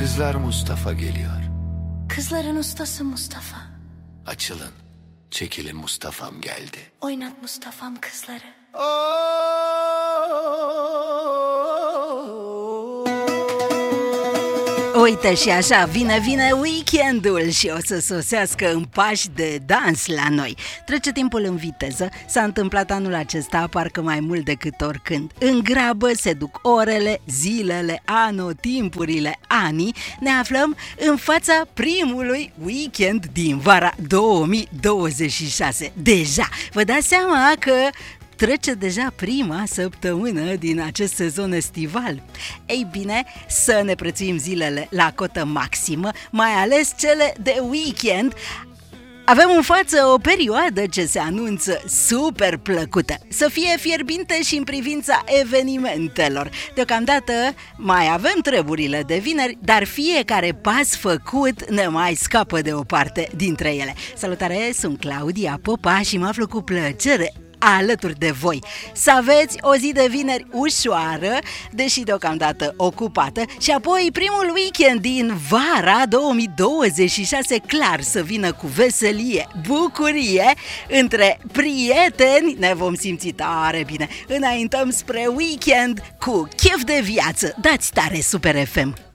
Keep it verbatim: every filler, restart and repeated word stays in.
Kızlar Mustafa geliyor. Kızların ustası Mustafa. Açılın. Çekilin, Mustafa'm geldi. Oynat Mustafa'm kızları. Uite și așa, vine, vine weekendul și o să sosească în pași de dans la noi. Trece timpul în viteză, s-a întâmplat anul acesta parcă mai mult decât oricând. În grabă se duc orele, zilele, anotimpurile, anii. Ne aflăm în fața primului weekend din vara două mii douăzeci și șase. Deja, vă dați seama că trece deja prima săptămână din acest sezon estival. Ei bine, să ne prețuim zilele la cotă maximă, mai ales cele de weekend. Avem în față o perioadă ce se anunță super plăcută, să fie fierbinte și în privința evenimentelor. Deocamdată mai avem treburile de vineri, dar fiecare pas făcut ne mai scapă de o parte dintre ele. Salutare, sunt Claudia Popa și mă aflu cu plăcere alături de voi. Să aveți o zi de vineri ușoară, deși deocamdată ocupată, și apoi primul weekend din vara două mii douăzeci și șase clar să vină cu veselie, bucurie, între prieteni. Ne vom simți tare bine. Înaintăm spre weekend cu chef de viață. Dați tare Super F M!